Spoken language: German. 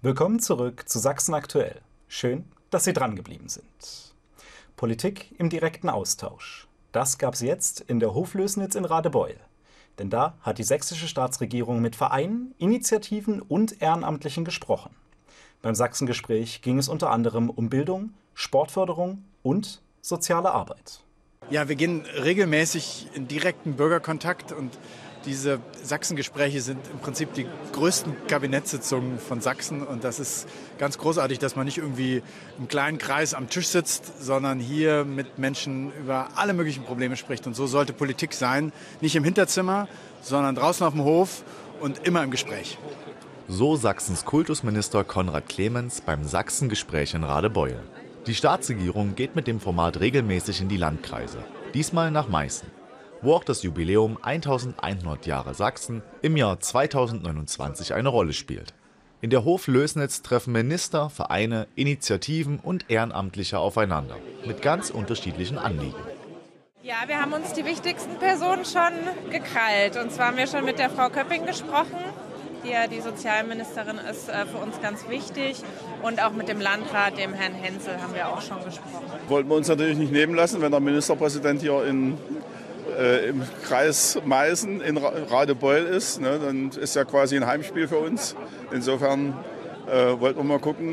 Willkommen zurück zu Sachsen aktuell. Schön, dass Sie dran geblieben sind. Politik im direkten Austausch. Das gab es jetzt in der Hoflößnitz in Radebeul. Denn da hat die sächsische Staatsregierung mit Vereinen, Initiativen und Ehrenamtlichen gesprochen. Beim Sachsengespräch ging es unter anderem um Bildung, Sportförderung und soziale Arbeit. Ja, wir gehen regelmäßig in direkten Bürgerkontakt und diese Sachsengespräche sind im Prinzip die größten Kabinettssitzungen von Sachsen und das ist ganz großartig, dass man nicht irgendwie im kleinen Kreis am Tisch sitzt, sondern hier mit Menschen über alle möglichen Probleme spricht. Und so sollte Politik sein, nicht im Hinterzimmer, sondern draußen auf dem Hof und immer im Gespräch. So Sachsens Kultusminister Konrad Clemens beim Sachsengespräch in Radebeul. Die Staatsregierung geht mit dem Format regelmäßig in die Landkreise, diesmal nach Meißen, wo auch das Jubiläum 1100 Jahre Sachsen im Jahr 2029 eine Rolle spielt. In der Hoflößnitz treffen Minister, Vereine, Initiativen und Ehrenamtliche aufeinander, mit ganz unterschiedlichen Anliegen. Ja, wir haben uns die wichtigsten Personen schon gekrallt. Und zwar haben wir schon mit der Frau Köpping gesprochen, die ja die Sozialministerin ist, für uns ganz wichtig. Und auch mit dem Landrat, dem Herrn Hensel, haben wir auch schon gesprochen. Wollten wir uns natürlich nicht nehmen lassen, wenn der Ministerpräsident hier im Kreis Meißen in Radebeul ist. Ne, dann ist ja quasi ein Heimspiel für uns. Insofern wollten wir mal gucken,